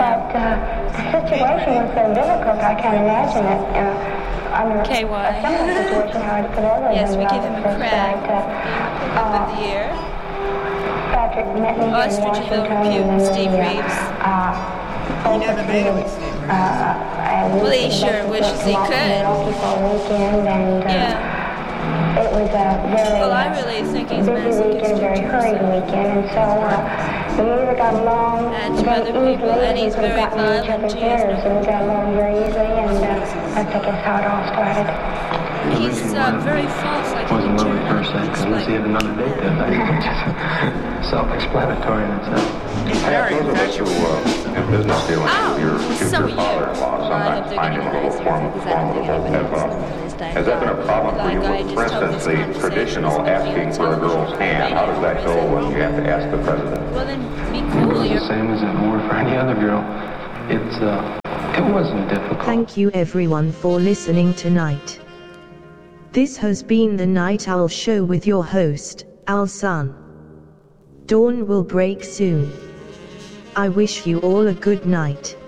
But the situation was so difficult, I can't imagine it under a similar situation how it could ever Yes, we give him a crown. Of the year. Patrick met me here in Washington, and Steve Reeves. You never made it with Steve Reeves. Well, he sure wishes he could. Yeah. It was a very busy weekend, very hurried weekend, and so we either got along very easily, and he's very gotten each other's ears, and we got along very easily, and I think that's how it all started. He's very false, like he wasn't love at first sight, because unless he had another date that night, which is self-explanatory in itself. He's very infatuated. In business dealings with your so future father-in-law, sometimes finding a little formidable. Has that been a problem for you? For instance, the traditional asking for a girl's hand, how does that go when you have to ask the president? Well, then be cool. It's the same as it were for any other girl. It wasn't difficult. Thank you everyone for listening tonight. This has been the Night Owl Show with your host, Al Sun. Dawn will break soon. I wish you all a good night.